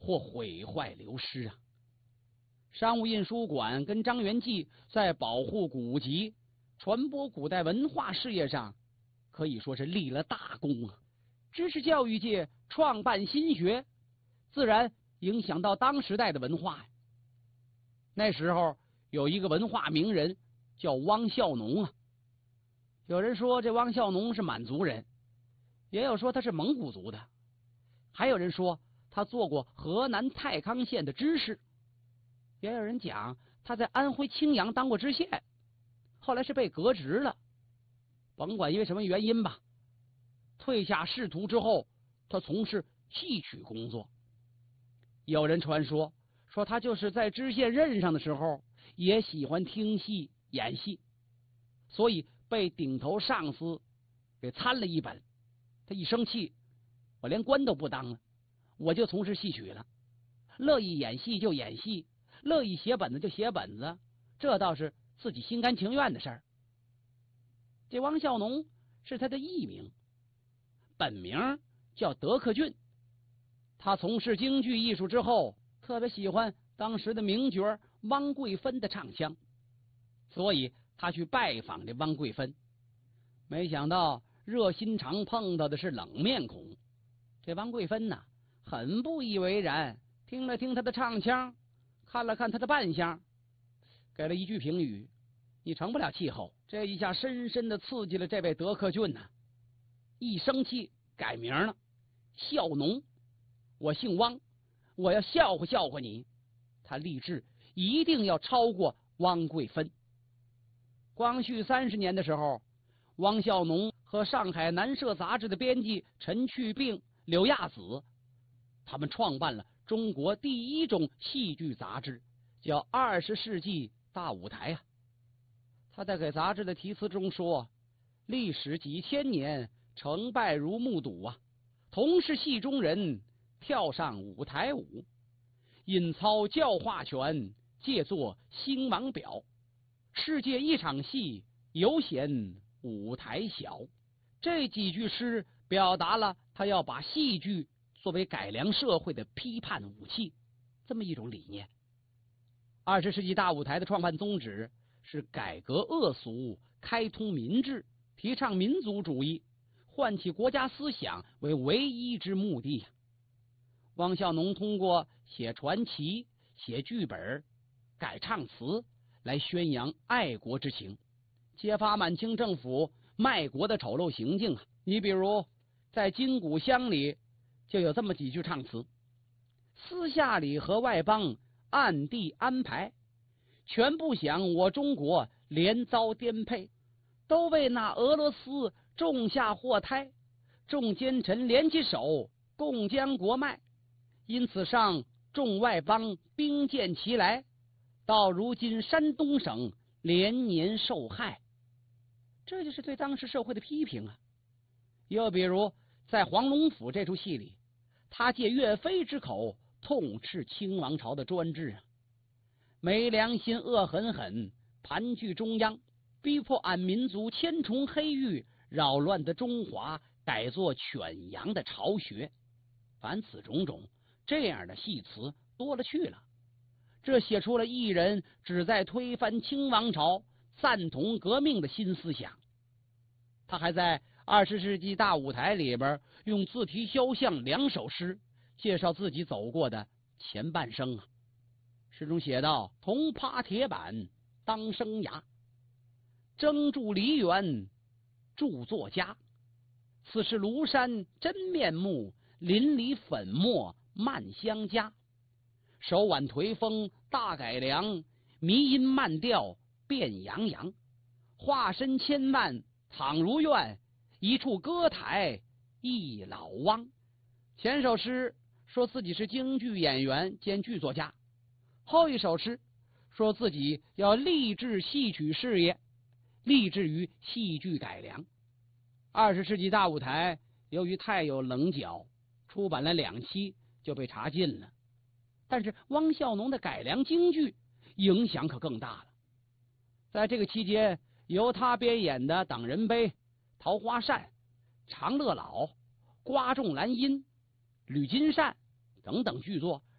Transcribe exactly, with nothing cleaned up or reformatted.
或毁坏流失啊。商务印书馆跟张元济在保护古籍、传播古代文化事业上可以说是立了大功啊。知识教育界创办新学，自然影响到当时代的文化。那时候有一个文化名人叫汪孝农啊，有人说这汪孝农是满族人，也有说他是蒙古族的，还有人说他做过河南太康县的知事，也有人讲他在安徽青阳当过知县，后来是被革职了。甭管因为什么原因吧，退下仕途之后，他从事戏曲工作。有人传说说他就是在知县任上的时候也喜欢听戏演戏，所以被顶头上司给参了一本。他一生气，我连官都不当了，我就从事戏曲了，乐意演戏就演戏，乐意写本子就写本子，这倒是自己心甘情愿的事儿。这汪孝农是他的艺名，本名叫德克俊。他从事京剧艺术之后，特别喜欢当时的名角汪桂芬的唱腔，所以他去拜访这汪桂芬。没想到热心肠碰到的是冷面孔。这汪桂芬呐，很不以为然，听了听他的唱腔，看了看他的扮相，给了一句评语：你成不了气候。这一下深深的刺激了这位德克俊呐、啊，一生气改名了，孝农，我姓汪，我要笑话笑话你。他立志一定要超过汪桂芬。光绪三十年的时候，汪孝农和上海南社杂志的编辑陈去病、柳亚子，他们创办了中国第一种戏剧杂志，叫《二十世纪大舞台》啊。他在给杂志的题词中说：历史几千年，成败如目睹啊，同是戏中人，跳上舞台舞，引操教化权，借作兴亡表，世界一场戏，犹嫌舞台小。这几句诗表达了他要把戏剧作为改良社会的批判武器这么一种理念。二十世纪大舞台的创办宗旨是改革恶俗，开通民智，提倡民族主义，唤起国家思想为唯一之目的。汪孝农通过写传奇、写剧本、改唱词来宣扬爱国之情，揭发满清政府卖国的丑陋行径啊！你比如在金谷乡里就有这么几句唱词：私下里和外邦暗地安排，全不想我中国连遭颠沛，都为那俄罗斯种下祸胎，众奸臣联起手，共将国卖，因此上众外邦兵舰齐来，到如今山东省连年受害。这就是对当时社会的批评啊！又比如在黄龙府这出戏里，他借岳飞之口痛斥清王朝的专制啊，没良心恶狠狠，盘踞中央，逼迫俺民族千重黑狱，扰乱的中华改作犬羊的巢穴。凡此种种，这样的戏词多了去了。这写出了艺人旨在推翻清王朝、赞同革命的新思想。他还在二十世纪大舞台里边用自题肖像两首诗介绍自己走过的前半生啊。诗中写道：铜耙铁板当生涯，征筑梨园著作家，此是庐山真面目，淋漓粉墨慢相加，手挽颓风大改良，迷音慢调变洋洋，化身千万倘如愿，一处歌台一老汪。前首诗说自己是京剧演员兼剧作家，后一首诗说自己要立志戏曲事业，立志于戏剧改良。二十世纪大舞台由于太有棱角，出版了两期就被查禁了。但是汪孝农的改良京剧影响可更大了。在这个期间，由他编演的《党人碑》《桃花扇》《长乐老》《瓜仲兰音》《吕金扇》等等剧作